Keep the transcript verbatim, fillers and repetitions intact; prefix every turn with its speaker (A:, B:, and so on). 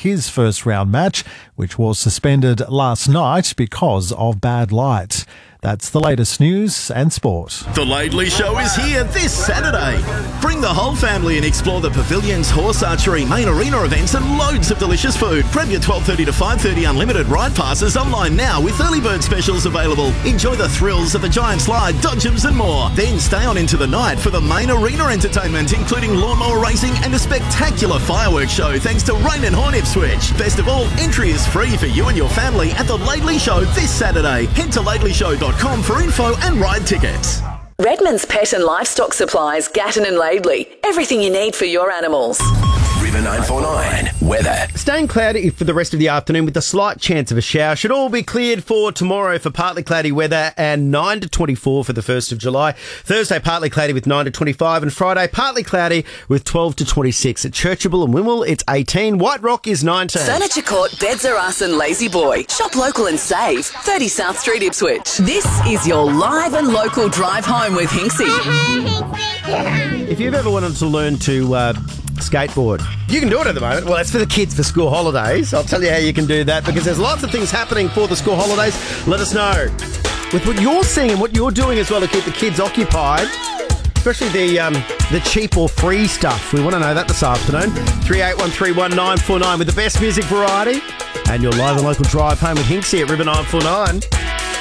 A: his first round match, which was suspended last night because of bad light. That's the latest news and sport.
B: The Laidley Show is here this Saturday. Bring the whole family and explore the pavilions, horse archery, main arena events and loads of delicious food. Grab your twelve thirty to five thirty unlimited ride passes online now with early bird specials available. Enjoy the thrills of the giant slide, dodgems and more. Then stay on into the night for the main arena entertainment, including lawnmower racing and a spectacular fireworks show thanks to Rain and Horn Ipswich. Best of all, entry is free for you and your family at the Laidley Show this Saturday. Head to laidley show dot com for info and ride tickets.
C: Redmond's Pet and Livestock Supplies, Gatton and Laidley. Everything you need for your animals.
D: River nine four nine weather.
E: Staying cloudy for the rest of the afternoon with a slight chance of a shower. Should all be cleared for tomorrow for partly cloudy weather and nine to twenty-four for the first of July. Thursday, partly cloudy with nine to twenty-five and Friday, partly cloudy with twelve to twenty-six. At Churchable and Wimwell, it's eighteen. White Rock is nineteen.
C: Furniture Court, Beds Are Us and Lazy Boy. Shop local and save. thirty South Street, Ipswich. This is your live and local drive home with Hinksy.
E: If you've ever wanted to learn to uh, skateboard, you can do it at the moment. Well, it's for the kids for school holidays. I'll tell you how you can do that because there's lots of things happening for the school holidays. Let us know with what you're seeing and what you're doing as well to keep the kids occupied, especially the um, the cheap or free stuff. We want to know that this afternoon. three eight one three one nine four nine with the best music variety and your live and local drive home with Hinksy at River nine four nine.